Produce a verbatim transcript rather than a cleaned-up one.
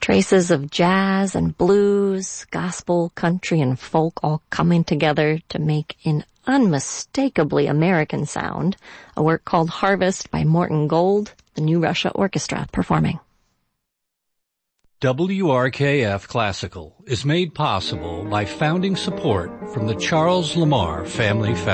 Traces of jazz and blues, gospel, country, and folk all coming together to make an unmistakably American sound, a work called Harvest by Morton Gold, the New Russia Orchestra performing. W R K F Classical is made possible by founding support from the Charles Lamar Family Foundation.